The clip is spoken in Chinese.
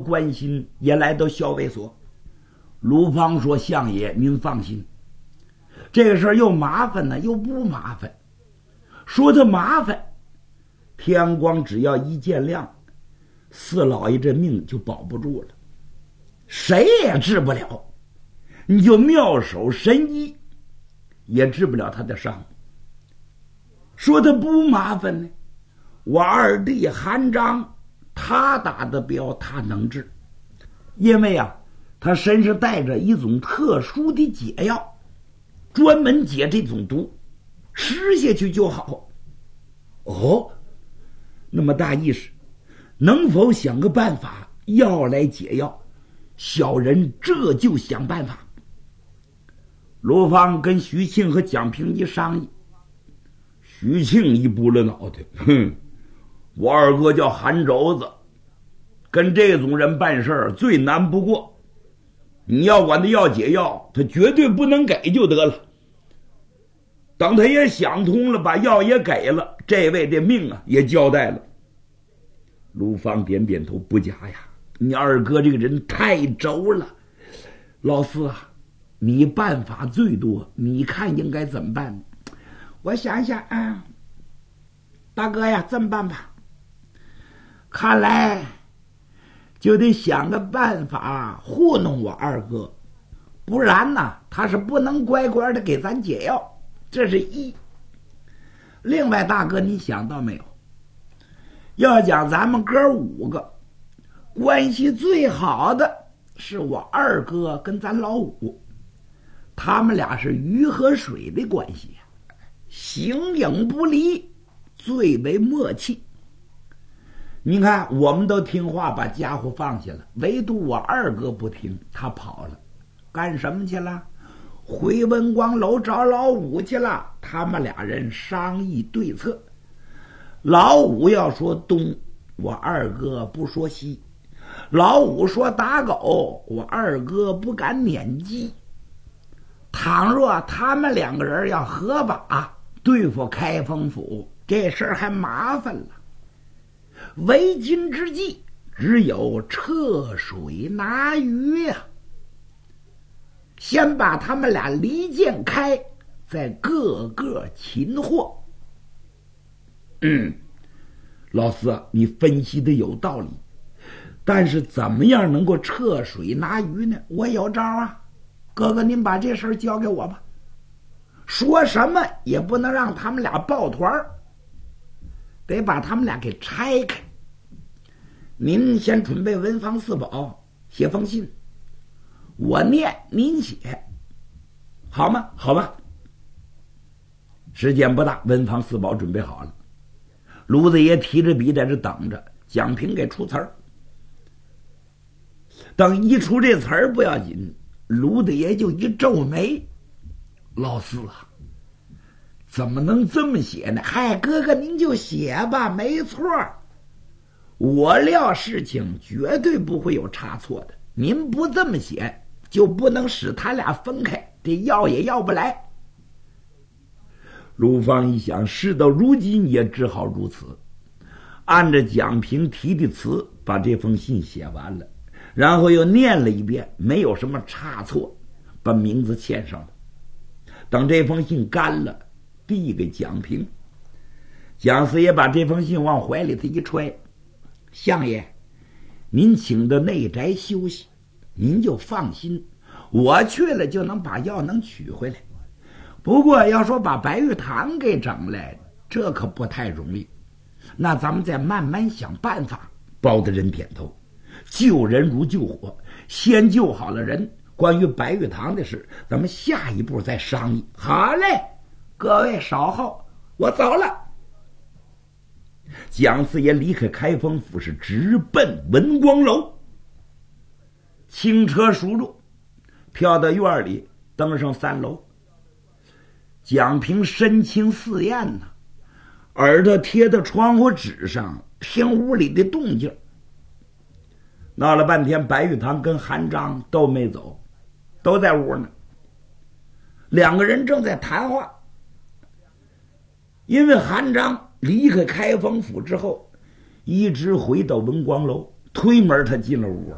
关心也来到校尉所。卢芳说：“相爷，您放心，这个事儿又麻烦呢，又不麻烦。说他麻烦，天光只要一见亮，四老爷这命就保不住了，谁也治不了。你就妙手神医，也治不了他的伤。说他不麻烦呢，我二弟韩章，他打的镖，他能治，因为啊，他身上带着一种特殊的解药，专门解这种毒，吃下去就好。哦，那么大意思，能否想个办法药来解药？小人这就想办法。卢芳跟徐庆和蒋平一商议，徐庆一拨了脑袋，我二哥叫韩轴子，跟这种人办事儿最难不过。你要管他要解药，他绝对不能给就得了。等他也想通了，把药也给了，这位的命啊也交代了。卢芳点点头，不假呀，你二哥这个人太轴了。老四啊，你办法最多，你看应该怎么办？我想想啊，大哥呀，这么办吧，看来就得想个办法糊弄我二哥，不然呢，他是不能乖乖的给咱解药。这是一。另外，大哥，你想到没有？要讲咱们哥五个关系最好的是我二哥跟咱老五，他们俩是鱼和水的关系，形影不离，最为默契。你看，我们都听话，把家伙放下了，唯独我二哥不听，他跑了，干什么去了？回文光楼找老五去了。他们俩人商议对策，老五要说东，我二哥不说西；老五说打狗，我二哥不敢撵鸡。倘若他们两个人要合把对付开封府，这事儿还麻烦了。为今之计，只有撤水拿鱼呀。先把他们俩离间开，再各个擒获。老四，你分析的有道理，但是怎么样能够撤水拿鱼呢？我有招啊，哥哥您把这事儿交给我吧。说什么也不能让他们俩抱团，得把他们俩给拆开。您先准备文房四宝，写封信，我念您写，好吗？好吧。时间不大，文房四宝准备好了，卢子爷提着笔在这等着，蒋平给出词儿。等一出这词儿不要紧，卢子爷就一皱眉：“老四啊，怎么能这么写呢？”“嗨，哥哥您就写吧，没错，我料事情绝对不会有差错的。您不这么写，就不能使他俩分开，这要也要不来。”卢芳一想，事到如今也只好如此，按着蒋平提的词把这封信写完了，然后又念了一遍，没有什么差错，把名字签上了。等这封信干了，递给蒋平，蒋四爷把这封信往怀里头一揣：“相爷，您请到内宅休息，您就放心，我去了就能把药能取回来。不过要说把白玉堂给整来，这可不太容易，那咱们再慢慢想办法。”包大人点头：“救人如救火，先救好了人，关于白玉堂的事，咱们下一步再商议。”“好嘞，各位稍后，我走了。”蒋四爷离开开封府，是直奔文光楼。轻车熟路，跳到院里，登上3楼。蒋平神情四艳呢，耳朵贴到窗户纸上，听屋里的动静。闹了半天，白玉堂跟韩章都没走，都在屋呢。两个人正在谈话，因为韩章离开开封府之后，一直回到文光楼，推门他进了屋。